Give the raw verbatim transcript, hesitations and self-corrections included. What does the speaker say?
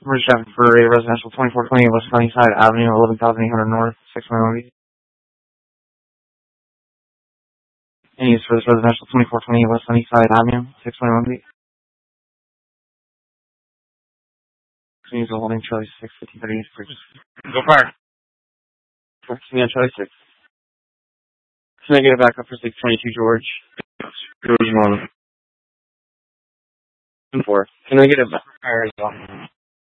Bridge traffic for a residential twenty-four twenty West Sunnyside Avenue, eleven thousand eight hundred North, six twenty-one B. Any use for this residential twenty-four twenty West Sunnyside Avenue, six twenty-one B. Can use a holding Charlie six, fifteen thirty East Bridge. Go fire. Can you on Charlie six? Can I get it back up for six twenty-two George? George one. And four. Can I get it back? Fire as well.